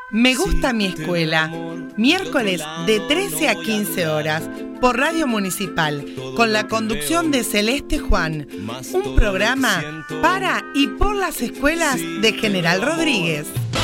Me gusta mi escuela, miércoles de 13 a 15 horas por Radio Municipal, con la conducción de Celeste Juan, un programa para y por las escuelas de General Rodríguez.